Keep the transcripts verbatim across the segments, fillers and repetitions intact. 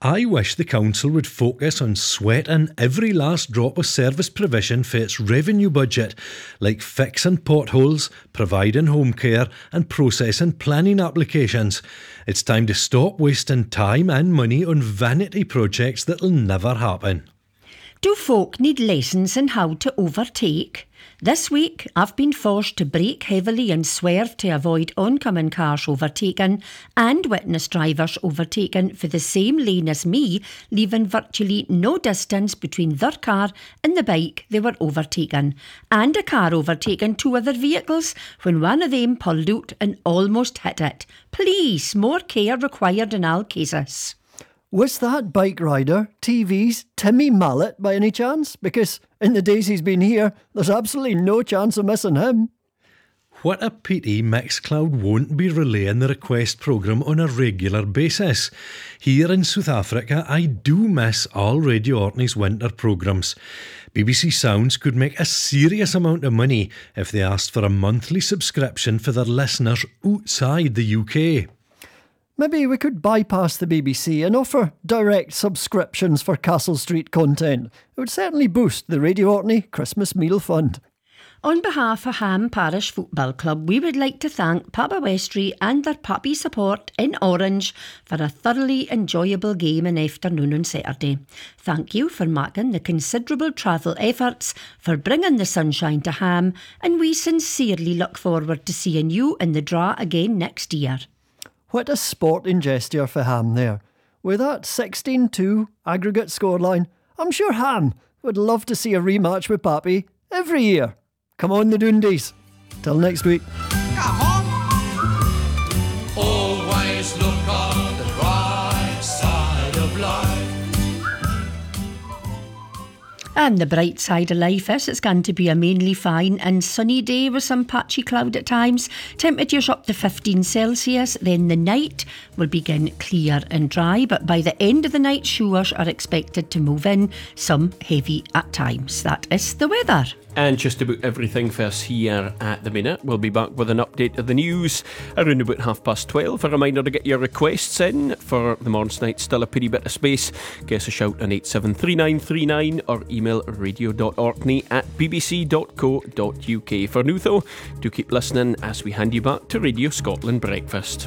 I wish the council would focus on sweating every last drop of service provision for its revenue budget, like fixing potholes, providing home care and processing planning applications. It's time to stop wasting time and money on vanity projects that'll never happen. Do folk need lessons in how to overtake? This week, I've been forced to brake heavily and swerve to avoid oncoming cars overtaken and witness drivers overtaken for the same lane as me, leaving virtually no distance between their car and the bike they were overtaken, and a car overtaken two other vehicles when one of them pulled out and almost hit it. Please, more care required in all cases. Was that bike rider T V's Timmy Mallet by any chance? Because in the days he's been here, there's absolutely no chance of missing him. What a pity Mixcloud won't be relaying the request programme on a regular basis. Here in South Africa, I do miss all Radio Orkney's winter programmes. B B C Sounds could make a serious amount of money if they asked for a monthly subscription for their listeners outside the U K. Maybe we could bypass the B B C and offer direct subscriptions for Castle Street content. It would certainly boost the Radio Orkney Christmas Meal Fund. On behalf of Ham Parish Football Club, we would like to thank Papa Westry and their puppy support in Orange for a thoroughly enjoyable game and afternoon on Saturday. Thank you for making the considerable travel efforts for bringing the sunshine to Ham, and we sincerely look forward to seeing you in the draw again next year. What a sporting gesture for Ham there. With that sixteen two aggregate scoreline, I'm sure Ham would love to see a rematch with Pappy every year. Come on the Dundies. Till next week. Come on. Always look on the bright side of life. And the bright side of life is it's going to be a mainly fine and sunny day with some patchy cloud at times. Temperatures up to fifteen Celsius. Then the night will begin clear and dry, but by the end of the night, showers are expected to move in, some heavy at times. That is the weather. And just about everything for us here at the minute. We'll be back with an update of the news around about half past twelve. A reminder to get your requests in for the Morn's Night. Still a pretty bit of space. Give us a shout on eight seven three nine three nine or email radio.orkney at bbc.co.uk. For now though, do keep listening as we hand you back to Radio Scotland Breakfast.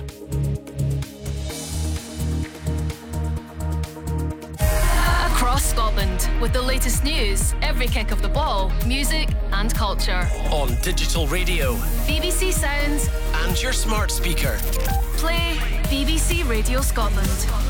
Scotland, with the latest news, every kick of the ball, music and culture. On digital radio, B B C Sounds and your smart speaker. Play B B C Radio Scotland.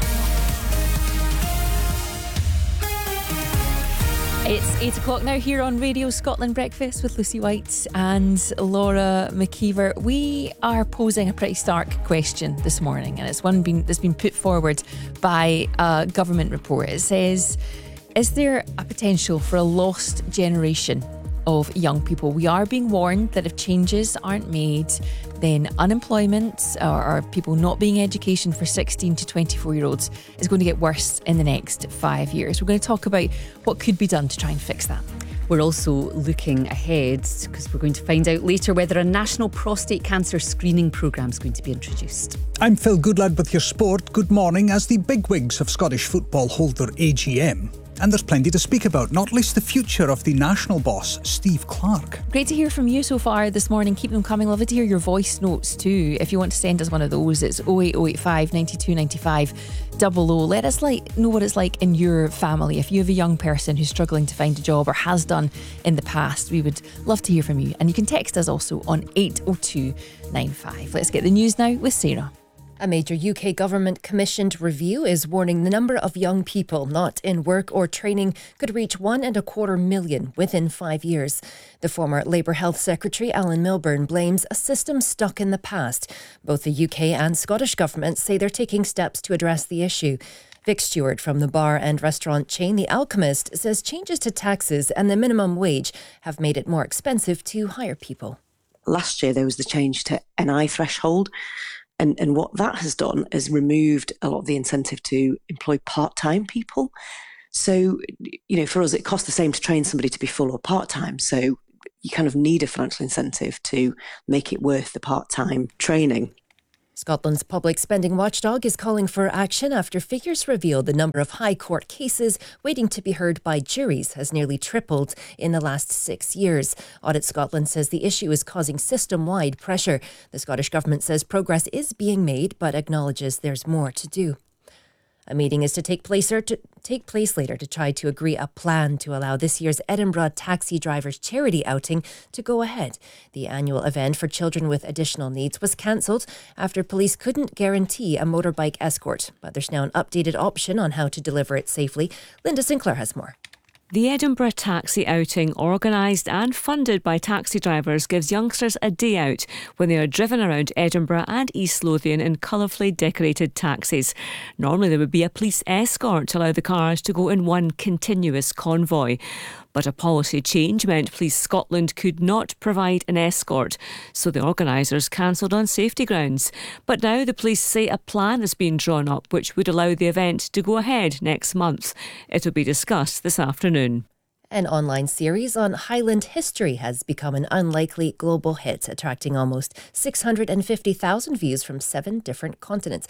It's eight o'clock now here on Radio Scotland Breakfast with Lucy White and Laura McKeever. We are posing a pretty stark question this morning, and it's one been, that's been put forward by a government report. It says, is there a potential for a lost generation of young people? We are being warned that if changes aren't made, then unemployment or, or people not being in education for sixteen to twenty-four year olds is going to get worse in the next five years. We're going to talk about what could be done to try and fix that. We're also looking ahead because we're going to find out later whether a national prostate cancer screening programme is going to be introduced. I'm Phil Goodlad with your sport. Good morning. As the bigwigs of Scottish football hold their A G M, and there's plenty to speak about, not least the future of the national boss, Steve Clarke. Great to hear from you so far this morning. Keep them coming. Love to hear your voice notes too. If you want to send us one of those, it's oh eight oh eight five, nine two nine five, double oh. Let us like know what it's like in your family. If you have a young person who's struggling to find a job or has done in the past, we would love to hear from you. And you can text us also on eight oh two nine five. Let's get the news now with Sarah. A major U K government-commissioned review is warning the number of young people not in work or training could reach one and a quarter million within five years. The former Labour Health Secretary, Alan Milburn, blames a system stuck in the past. Both the U K and Scottish governments say they're taking steps to address the issue. Vic Stewart from the bar and restaurant chain The Alchemist says changes to taxes and the minimum wage have made it more expensive to hire people. Last year there was the change to N I threshold. And and what that has done is removed a lot of the incentive to employ part-time people. So, you know, for us, it costs the same to train somebody to be full or part-time. So you kind of need a financial incentive to make it worth the part-time training. Scotland's public spending watchdog is calling for action after figures reveal the number of High Court cases waiting to be heard by juries has nearly tripled in the last six years. Audit Scotland says the issue is causing system-wide pressure. The Scottish Government says progress is being made but acknowledges there's more to do. A meeting is to take place, or to take place later to try to agree a plan to allow this year's Edinburgh Taxi Drivers Charity Outing to go ahead. The annual event for children with additional needs was cancelled after police couldn't guarantee a motorbike escort, but there's now an updated option on how to deliver it safely. Linda Sinclair has more. The Edinburgh Taxi Outing, organised and funded by taxi drivers, gives youngsters a day out when they are driven around Edinburgh and East Lothian in colourfully decorated taxis. Normally there would be a police escort to allow the cars to go in one continuous convoy. But a policy change meant Police Scotland could not provide an escort, so the organisers cancelled on safety grounds. But now the police say a plan has been drawn up which would allow the event to go ahead next month. It will be discussed this afternoon. An online series on Highland history has become an unlikely global hit, attracting almost six hundred fifty thousand views from seven different continents.